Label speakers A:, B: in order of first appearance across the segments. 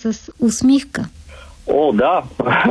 A: с усмивка.
B: О, да!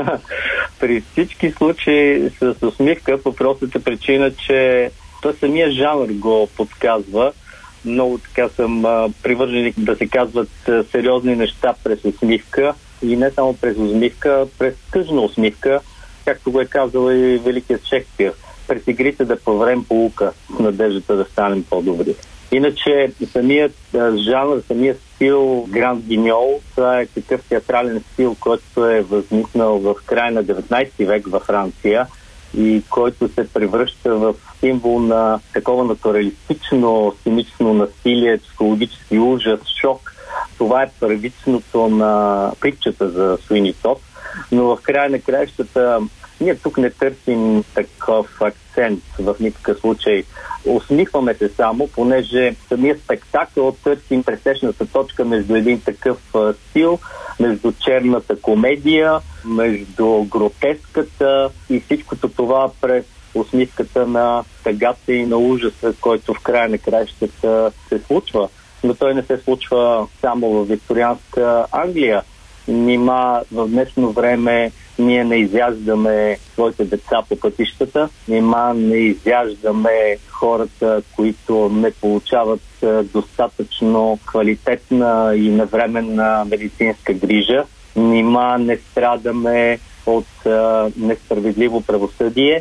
B: При всички случаи с усмивка по простата причина, че той самия жанр го подсказва. Много така съм привърженик да се казват сериозни неща през усмивка и не само през усмивка, през тъжна усмивка, както го е казал и великият Шекспир. През игрите да поврем поука с надеждата да станем по-добри. Иначе самият жанр, самият стил Гранд Гиньол, това е такъв театрален стил, който е възникнал в края на 19 век във Франция и който се превръща в символ на такова натуралистично, сценично насилие, психологически ужас, шок. Това е първичното на притчата за Суини Тод, но в края на краищата ние тук не търсим такъв акцент в никакъв случай. Усмихваме се само, понеже самия спектакъл търсим пресечната точка между един такъв стил, между черната комедия, между гротеската и всичкото това през усмивката на тъгата и на ужаса, който в края на краищата се случва. Но той не се случва само в викторианска Англия. Нима в днешно време ние не изяждаме своите деца по пътищата, нима не изяждаме хората, които не получават достатъчно квалитетна и навременна медицинска грижа, нима не страдаме от несправедливо правосъдие,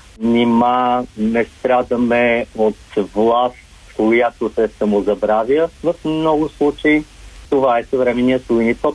B: нима не страдаме от власт, която се самозабравя. В много случаи това е съвременният Суини Тод.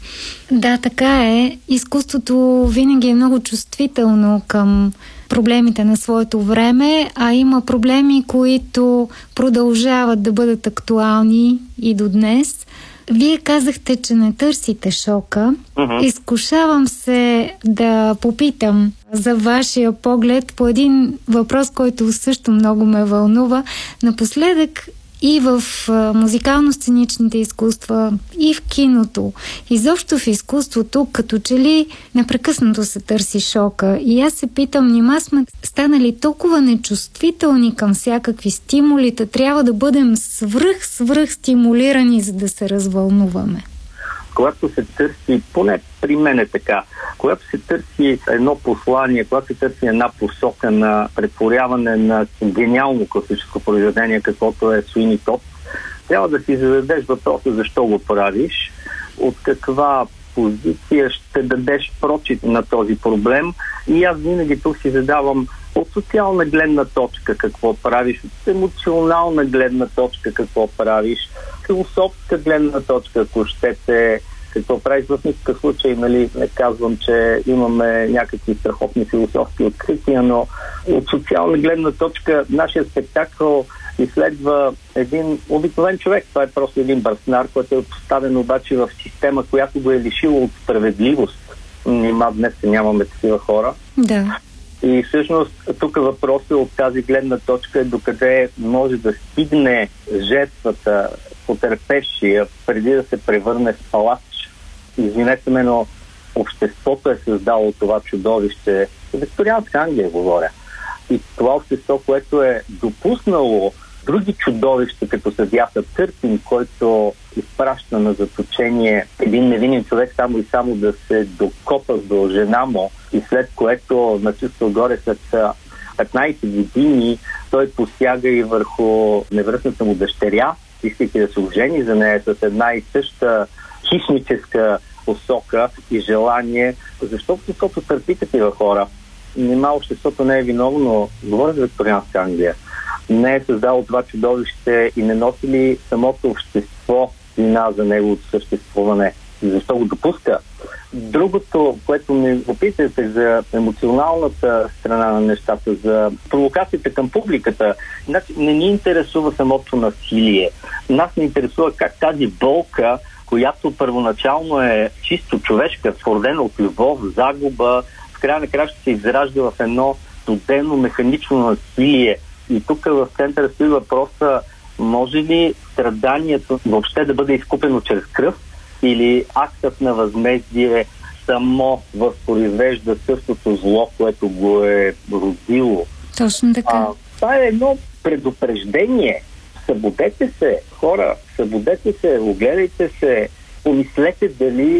A: Да, така е. Изкуството винаги е много чувствително към проблемите на своето време, а има проблеми, които продължават да бъдат актуални и до днес. Вие казахте, че не търсите шока. Изкушавам се да попитам за вашия поглед по един въпрос, който също много ме вълнува. Напоследък и в музикално-сценичните изкуства, и в киното, изобщо в изкуството, като че ли непрекъснато се търси шока. И аз се питам, нима сме станали толкова нечувствителни към всякакви стимули, трябва да бъдем свръх стимулирани, за да се развълнуваме.
B: Когато се търси, поне при мен е така, когато се търси едно послание, когато се търси една посока на претворяване на гениално класическо произведение, каквото е Суини Тод, трябва да си зададеш въпроса защо го правиш, от каква позиция ще дадеш прочит на този проблем. И аз винаги тук си задавам от социална гледна точка какво правиш, от емоционална гледна точка какво правиш, философска гледна точка, ако щете, какво правиш. В никакъв случай, не казвам, че имаме някакви страхотни философски открития, но от социална гледна точка нашия спектакъл изследва един обикновен човек. Това е просто един бърснар, който е поставен обаче в система, която го е лишила от справедливост. Нима днес нямаме такива хора.
A: Да.
B: И всъщност тук въпросът от тази гледна точка е докъде може да стигне жертвата, потърпевшия, преди да се превърне в палач. Извинете ме, но обществото е създало това чудовище. Викторианска Англия говоря. И това общество, което е допуснало други чудовища, като съдията Търпин, който изпраща на заточение един невинен човек само да се докопа до жена му, и след което на чувство горе след 15 години той посяга и върху невръстната му дъщеря, искайки да се ожени за нея с една и съща хищническа посока и желание. Защото търпи такива хора. Нима обществото не е виновно, говоря за викторианска Англия, не е създало това чудовище и не носи ли самото общество вина за неговото съществуване? Защо го допуска? Другото, което ми опитате за емоционалната страна на нещата, за провокацията към публиката, значи не ни интересува самото насилие. Нас не интересува как тази болка, която първоначално е чисто човешка, породена от любов, загуба, в края на края ще се изражда в едно студено, механично насилие. И тук в центъра стои въпроса, може ли страданието въобще да бъде изкупено чрез кръв, или актът на възмездие само възпроизвежда същото зло, което го е родило.
A: Точно така.
B: Това е едно предупреждение. Събудете се, хора, събудете се, огледайте се, помислете дали